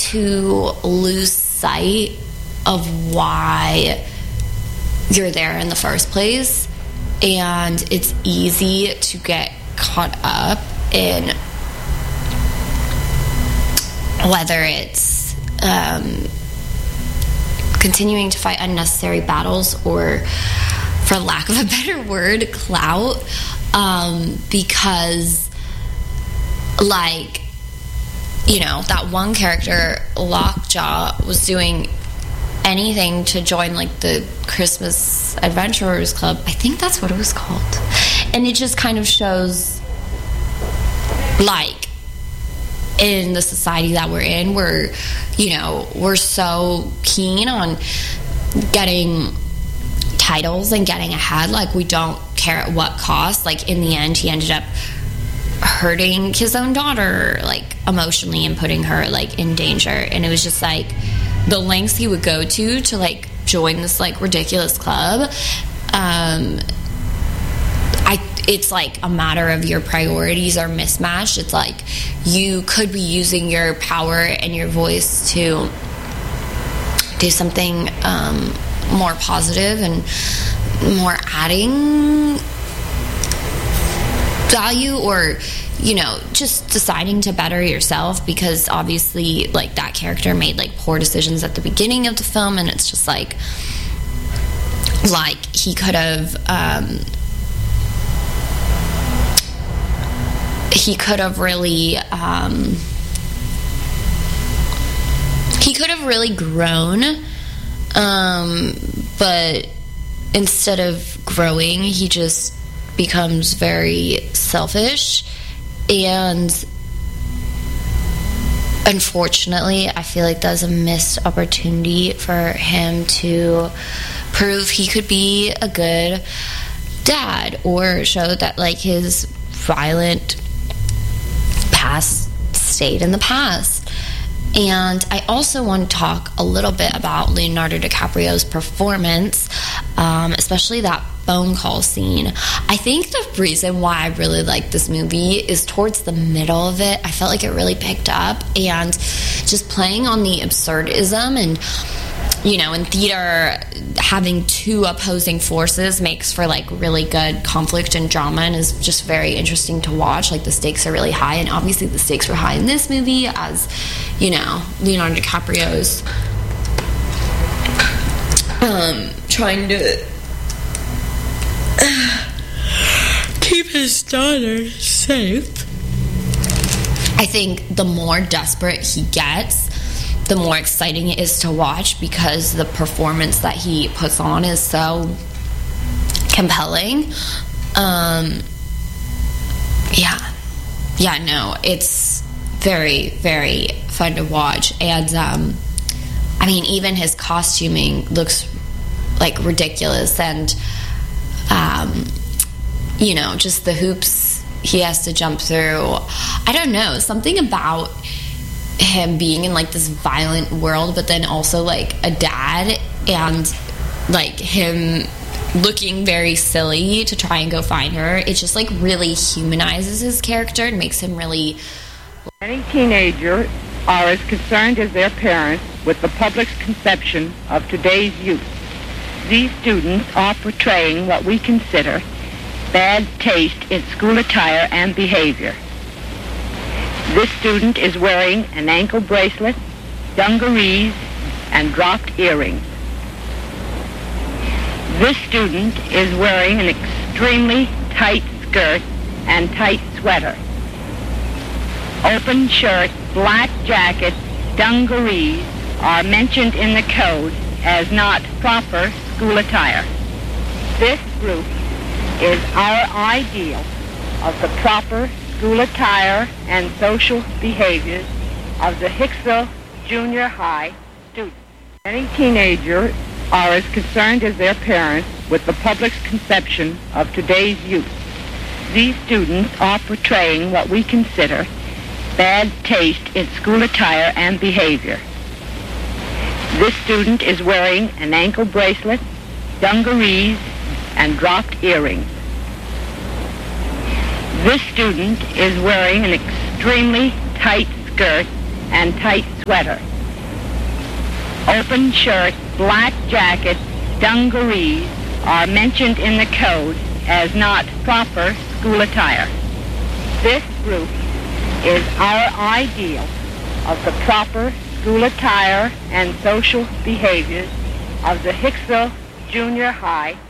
to lose sight of why you're there in the first place, and it's easy to get caught up in whether it's continuing to fight unnecessary battles, or, for lack of a better word, clout, because, like, you know, that one character, Lockjaw, was doing anything to join, like, the Christmas Adventurers Club. I think that's what it was called. And it just kind of shows, like, in the society that we're in, we're, you know, we're so keen on getting titles and getting ahead. Like, we don't care at what cost. Like, in the end, he ended up hurting his own daughter, like, emotionally, and putting her, like, in danger. And it was just, like, the lengths he would go to, like, join this, like, ridiculous club. It's like a matter of your priorities are mismatched. It's like you could be using your power and your voice to do something more positive and more adding value, or, you know, just deciding to better yourself, because obviously, like, that character made, like, poor decisions at the beginning of the film, and it's just like he could have really grown, but instead of growing, he just becomes very selfish. And unfortunately, I feel like that's a missed opportunity for him to prove he could be a good dad, or show that, like, his violent past stayed in the past. And I also want to talk a little bit about Leonardo DiCaprio's performance, especially that phone call scene. I think the reason why I really like this movie is towards the middle of it, I felt like it really picked up, and just playing on the absurdism, and, you know, in theater, having two opposing forces makes for, like, really good conflict and drama, and is just very interesting to watch. Like, the stakes are really high, and obviously the stakes were high in this movie, as, you know, Leonardo DiCaprio's trying to keep his daughter safe. I think the more desperate he gets, the more exciting it is to watch, because the performance that he puts on is so compelling. It's very, very fun to watch. And I mean, even his costuming looks, like, ridiculous, and you know, just the hoops he has to jump through. I don't know, something about him being in, like, this violent world, but then also, like, a dad, and, like, him looking very silly to try and go find her. It just, like, really humanizes his character and makes him really... Many teenagers are as concerned as their parents with the public's conception of today's youth. These students are portraying what we consider bad taste in school attire and behavior. This student is wearing an ankle bracelet, dungarees, and dropped earrings. This student is wearing an extremely tight skirt and tight sweater. Open shirt, black jacket, dungarees are mentioned in the code as not proper school attire. This group is our ideal of the proper school attire and social behaviors of the Hicksville Junior High students. Many teenagers are as concerned as their parents with the public's conception of today's youth. These students are portraying what we consider bad taste in school attire and behavior. This student is wearing an ankle bracelet, dungarees, and dropped earrings. This student is wearing an extremely tight skirt and tight sweater. open shirt, black jacket, dungarees are mentioned in the code as not proper school attire. This group is our ideal of the proper school attire and social behaviors of the Hicksville Junior High